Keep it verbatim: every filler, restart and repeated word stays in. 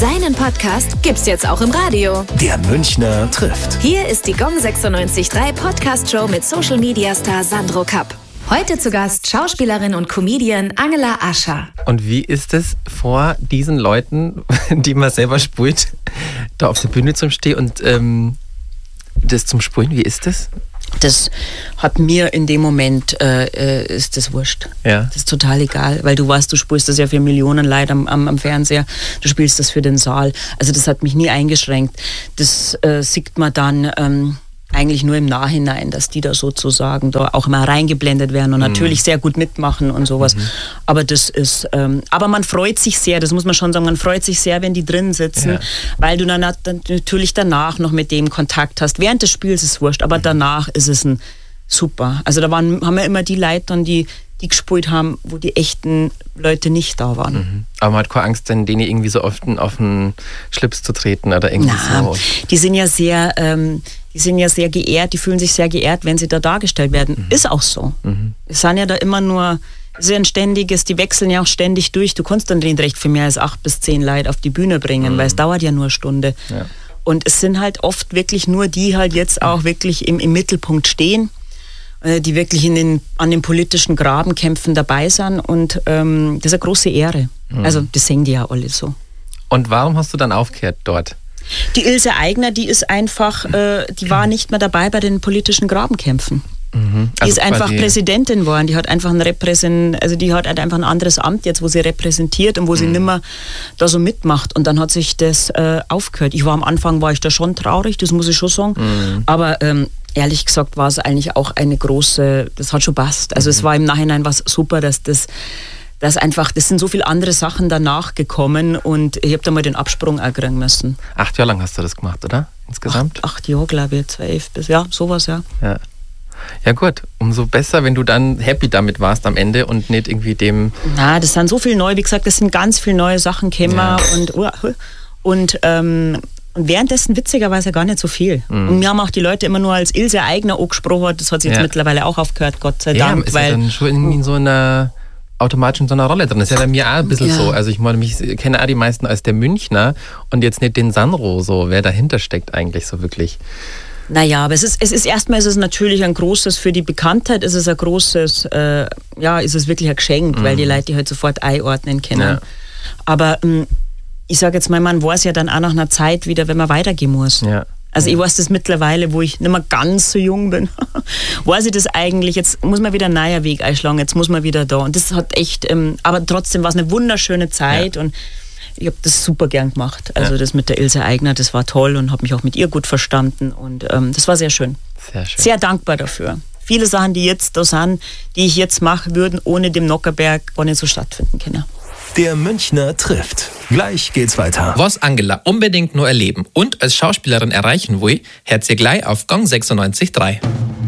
Seinen Podcast gibt's jetzt auch im Radio. Der Münchner trifft. Hier ist die Gong sechsundneunzig Komma drei Podcast-Show mit Social-Media-Star Sandro Kapp. Heute zu Gast Schauspielerin und Comedian Angela Ascher. Und wie ist es vor diesen Leuten, die man selber spielt, da auf der Bühne zum Stehen und ähm, das zum Spielen, wie ist das? Das hat mir in dem Moment, äh, ist das wurscht. Ja. Das ist total egal, weil du weißt, du spielst das ja für Millionen Leute am, am, am Fernseher, du spielst das für den Saal. Also das hat mich nie eingeschränkt. Das äh, sieht man dann ähm, eigentlich nur im Nachhinein, dass die da sozusagen da auch mal reingeblendet werden und mhm. natürlich sehr gut mitmachen und sowas. Mhm. Aber das ist, ähm, aber man freut sich sehr, das muss man schon sagen, man freut sich sehr, wenn die drin sitzen, ja. weil du dann natürlich danach noch mit dem Kontakt hast. Während des Spiels ist es wurscht, aber mhm. danach ist es ein super. Also da waren, haben wir immer die Leute dann, die die gespielt haben, wo die echten Leute nicht da waren. Mhm. Aber man hat keine Angst, dann denen irgendwie so oft auf den Schlips zu treten oder irgendwie Na, so. Die sind ja sehr, ähm, die sind ja sehr geehrt, die fühlen sich sehr geehrt, wenn sie da dargestellt werden. Mhm. Ist auch so. Mhm. Es sind ja da immer nur, es ist ja ein ständiges, die wechseln ja auch ständig durch. Du kannst dann nicht recht für mehr als acht bis zehn Leute auf die Bühne bringen, mhm. weil es dauert ja nur eine Stunde. Ja. Und es sind halt oft wirklich nur die halt jetzt auch wirklich im, im Mittelpunkt stehen, die wirklich in den, an den politischen Grabenkämpfen dabei sind und ähm, das ist eine große Ehre. Mhm. Also das sehen die ja alle so. Und warum hast du dann aufgehört dort? Die Ilse Aigner, die ist einfach, äh, die war nicht mehr dabei bei den politischen Grabenkämpfen. Mhm. Also die ist einfach Präsidentin geworden, die hat einfach ein Repräsent, also die hat einfach ein anderes Amt jetzt, wo sie repräsentiert und wo sie mhm. nimmer da so mitmacht und dann hat sich das äh, aufgehört. Ich war am Anfang, war ich da schon traurig, das muss ich schon sagen, mhm. aber ähm, ehrlich gesagt war es eigentlich auch eine große, das hat schon passt. Also mhm. es war im Nachhinein was super, dass das, dass einfach, das sind so viele andere Sachen danach gekommen und ich habe da mal den Absprung auch kriegen müssen. Acht Jahre lang hast du das gemacht, oder? Insgesamt? Acht, acht Jahre, glaube ich, zwölf bis, ja, sowas, ja. Ja. Ja gut, umso besser, wenn du dann happy damit warst am Ende und nicht irgendwie dem... Na, das sind so viel neu, wie gesagt, das sind ganz viele neue Sachen gekommen ja. und, und, ähm, und währenddessen witzigerweise gar nicht so viel. Mhm. Und mir haben auch die Leute immer nur als Ilse Aigner angesprochen, das hat sich jetzt ja. mittlerweile auch aufgehört, Gott sei ja, Dank. Ist weil ja dann schon irgendwie in so einer... automatisch in so einer Rolle drin. Das ist ja bei mir auch ein bisschen ja. so. Also ich meine, mich kenne auch die meisten als der Münchner und jetzt nicht den Sandro, so wer dahinter steckt eigentlich so wirklich. Naja, aber es ist, es ist erstmal ist es natürlich ein großes, für die Bekanntheit ist es ein großes, äh, ja, ist es wirklich ein Geschenk, mhm. weil die Leute die halt sofort einordnen können. Ja. Aber ähm, ich sage jetzt mal, man weiß ja dann auch nach einer Zeit wieder, wenn man weitergehen muss. Ja. Also ja. ich weiß das mittlerweile, wo ich nicht mehr ganz so jung bin, weiß ich das eigentlich, jetzt muss man wieder einen neuen Weg einschlagen, jetzt muss man wieder da. Und das hat echt, ähm, aber trotzdem war es eine wunderschöne Zeit ja. und ich habe das super gern gemacht. Also ja. das mit der Ilse Aigner, das war toll und habe mich auch mit ihr gut verstanden und ähm, das war sehr schön. Sehr schön. Sehr dankbar dafür. Viele Sachen, die jetzt da sind, die ich jetzt mache, würden ohne dem Nockerberg gar nicht so stattfinden können. Der Münchner trifft. Gleich geht's weiter. Was Angela unbedingt nur erleben und als Schauspielerin erreichen will, hört sie gleich auf Gong sechsundneunzig Komma drei.